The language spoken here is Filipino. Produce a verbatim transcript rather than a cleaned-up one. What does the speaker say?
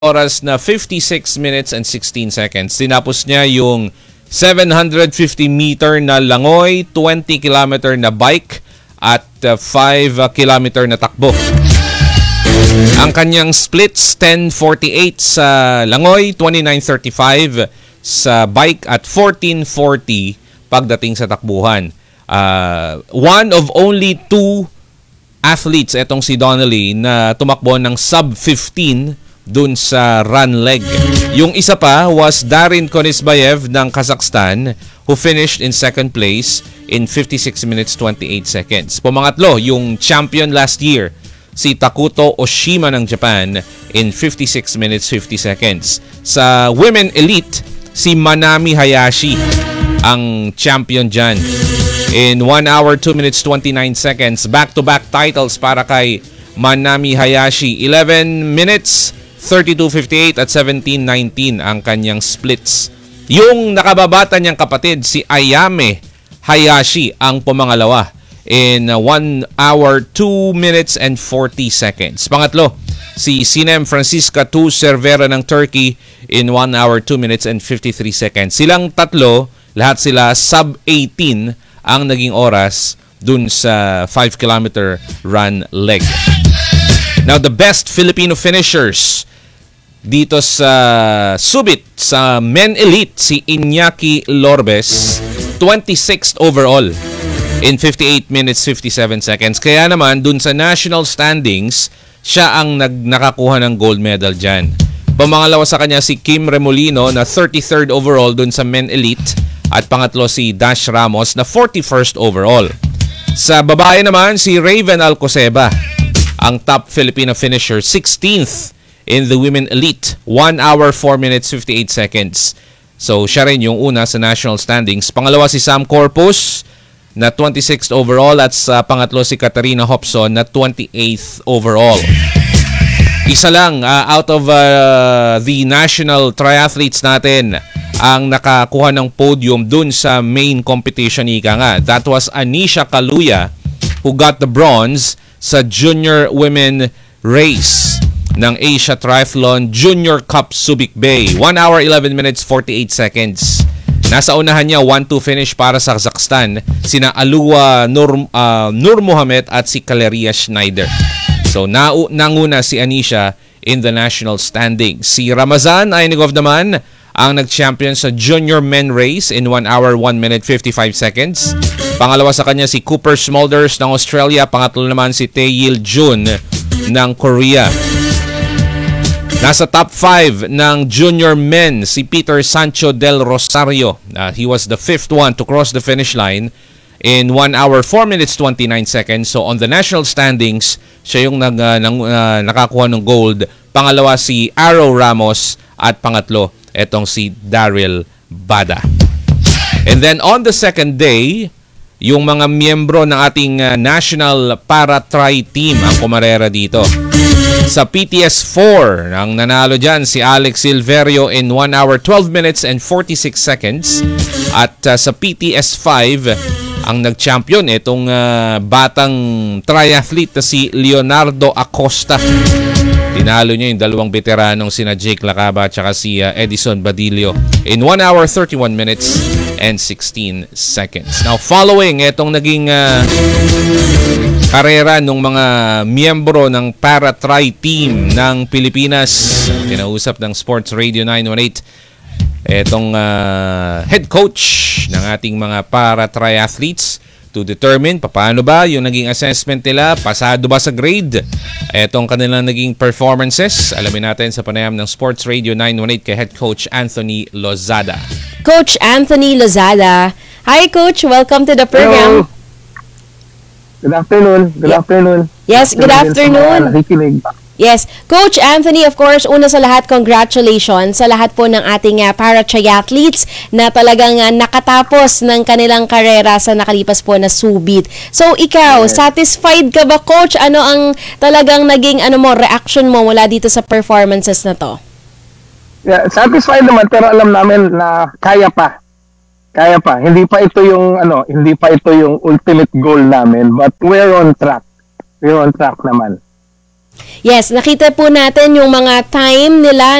oras na fifty-six minutes and sixteen seconds. Tinapos niya yung seven hundred fifty meter na langoy, twenty kilometer na bike, at uh, five kilometer na takbo. Ang kanyang splits, ten forty-eight sa langoy, twenty-nine thirty-five sa bike, at fourteen forty pagdating sa takbuhan. Uh, one of only two athletes, etong si Donnelly, na tumakbo ng sub fifteen dun sa run leg. Yung isa pa was Darin Konisbayev ng Kazakhstan, who finished in second place in fifty-six minutes twenty-eight seconds. Pumangatlo, yung champion last year, si Takuto Oshima ng Japan, in fifty-six minutes fifty seconds. Sa women elite, si Manami Hayashi ang champion dyan. In one hour, two minutes, twenty-nine seconds. Back-to-back titles para kay Manami Hayashi. eleven minutes, thirty-two fifty-eight at seventeen nineteen ang kanyang splits. Yung nakababata niyang kapatid, si Ayame Hayashi, ang pumangalawa in one hour, two minutes and forty seconds. Pangatlo, si Sinem Francisca Tu Cervera ng Turkey in one hour, two minutes and fifty-three seconds. Silang tatlo, lahat sila sub eighteen ang naging oras dun sa five kilometer run leg. Now, the best Filipino finishers dito sa Subit, sa men elite, si Iñaki Lorbes, twenty-sixth overall in fifty-eight minutes fifty-seven seconds. Kaya naman, dun sa national standings, siya ang nag nakakuha ng gold medal dyan. Pamangalawa sa kanya si Kim Remolino na thirty-third overall dun sa men elite, at pangatlo si Dash Ramos na forty-first overall. Sa babae naman, si Raven Alcoseba, ang top Filipino finisher, sixteenth in the women elite, one hour, four minutes, fifty-eight seconds. So, siya rin yung una sa national standings. Pangalawa si Sam Corpus na twenty-sixth overall, at sa pangatlo si Katarina Hobson na twenty-eighth overall. Isa lang uh, out of uh, the national triathletes natin ang nakakuha ng podium dun sa main competition, ika nga. That was Anisha Kaluya, who got the bronze sa Junior Women Race ng Asia Triathlon Junior Cup Subic Bay. one hour, eleven minutes, forty-eight seconds. Nasa unahan niya, one two finish para sa Kazakhstan, sina Alua Nur, uh, Nur Mohamed at si Kaleria Schneider. So, na nanguna si Anisha in the national standing. Si Ramazan Ainigov naman ang nag-champion sa Junior Men Race in one hour, one minute, fifty-five seconds. Pangalawa sa kanya si Cooper Smulders ng Australia. Pangatlo naman si Taeyil Jun ng Korea. Nasa top five ng Junior Men si Peter Sancho del Rosario. Uh, he was the fifth one to cross the finish line in one hour, four minutes, twenty-nine seconds. So on the national standings, siya yung nag, uh, nang, uh, nakakuha ng gold. Pangalawa si Arrow Ramos, at pangatlo etong si Daryl Bada. And then on the second day, yung mga miyembro ng ating uh, national para-tri team ang kumarera dito. Sa P T S four, ang nanalo dyan si Alex Silverio in one hour, twelve minutes and forty-six seconds. At uh, sa P T S five, ang nag-champion itong uh, batang triathlete na si Leonardo Acosta. Tinalo niya yung dalawang veteranong sina Jake Lacaba at saka si uh, Edison Badillo in one hour, thirty-one minutes and sixteen seconds. Now, following itong naging uh, karera ng mga miyembro ng para-tri team ng Pilipinas, kinausap ng Sports Radio nine one eight itong uh, head coach ng ating mga para-triathletes to determine paano ba yung naging assessment nila, pasado ba sa grade, etong kanilang naging performances. Alamin natin sa panayam ng Sports Radio nine one eight kay head coach Anthony Lozada. Coach Anthony Lozada. Hi, Coach. Welcome to the program. Hello. Good afternoon. Good afternoon. Yes, good afternoon. Yes. Coach Anthony, of course, una sa lahat, congratulations sa lahat po ng ating uh, para-triathletes na talagang uh, nakatapos ng kanilang karera sa nakalipas po na Subit. So, ikaw, yes, satisfied ka ba, Coach? Ano ang talagang naging ano mo, reaction mo mula dito sa performances na to? Yeah, satisfied naman, pero alam namin na kaya pa. Kaya pa. Hindi pa ito yung ano, hindi pa ito yung ultimate goal namin, but we're on track. We're on track naman. Yes, nakita po natin yung mga time nila